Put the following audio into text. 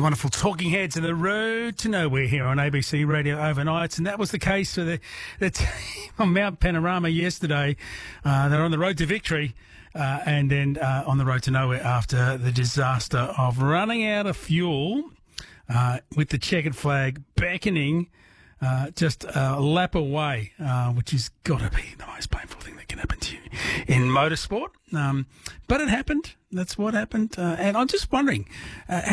wonderful Talking Heads and the Road to Nowhere here on ABC Radio Overnights, and that was the case for the team on Mount Panorama yesterday. They're on the road to victory and then on the road to nowhere after the disaster of running out of fuel with the checkered flag beckoning just a lap away, which has got to be the most painful thing that can happen to you in motorsport. But it happened. That's what happened. And I'm just wondering,